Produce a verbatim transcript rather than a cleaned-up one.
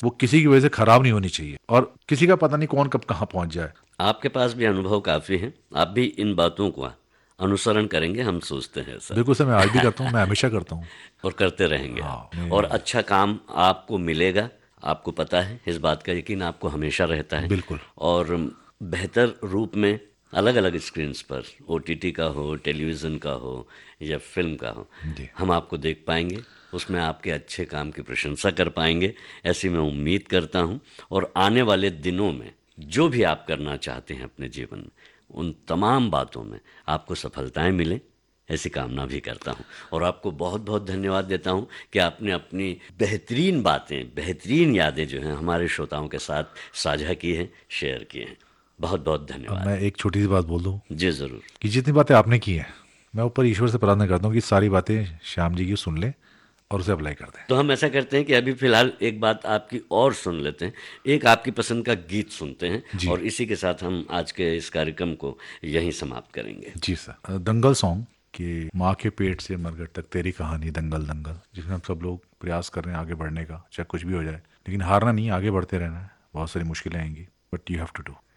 वो किसी की वजह से खराब नहीं होनी चाहिए, और किसी का पता नहीं कौन कब कहाँ पहुंच जाए। आपके पास भी अनुभव काफ़ी है, आप भी इन बातों को अनुसरण करेंगे, हम सोचते हैं बिल्कुल सर, मैं आज भी सर। करता हूँ, मैं हमेशा करता हूँ। और करते रहेंगे आप। हाँ और मैं। अच्छा काम आपको मिलेगा, आपको पता है, इस बात का यकीन आपको हमेशा रहता है। बिल्कुल। और बेहतर रूप में अलग अलग स्क्रीन्स पर, ओटीटी का हो, टेलीविज़न का हो या फिल्म का हो, जी। हम आपको देख पाएंगे, उसमें आपके अच्छे काम की प्रशंसा कर पाएंगे, ऐसी मैं उम्मीद करता हूँ। और आने वाले दिनों में जो भी आप करना चाहते हैं अपने जीवन में, उन तमाम बातों में आपको सफलताएं मिलें, ऐसी कामना भी करता हूँ। और आपको बहुत बहुत धन्यवाद देता हूँ कि आपने अपनी बेहतरीन बातें, बेहतरीन यादें जो हैं हमारे श्रोताओं के साथ साझा की हैं, शेयर की हैं। बहुत बहुत अब धन्यवाद। मैं एक छोटी सी बात बोल दूँ जी ज़रूर। कि जितनी बातें आपने की हैं, मैं ऊपर ईश्वर से प्रार्थना करता हूँ कि सारी बातें श्याम जी की सुन लें और उसे अप्लाई कर दें। तो हम ऐसा करते हैं कि अभी फ़िलहाल एक बात आपकी और सुन लेते हैं, एक आपकी पसंद का गीत सुनते हैं, जी। और इसी के साथ हम आज के इस कार्यक्रम को यहीं समाप्त करेंगे। जी सर, दंगल सॉन्ग कि माँ के पेट से मरघट तक तेरी कहानी दंगल दंगल, जिसमें हम सब लोग प्रयास कर रहे हैं आगे बढ़ने का, चाहे कुछ भी हो जाए, लेकिन हारना नहीं, आगे बढ़ते रहना है। बहुत सारी मुश्किलें आएंगी, but you have to do.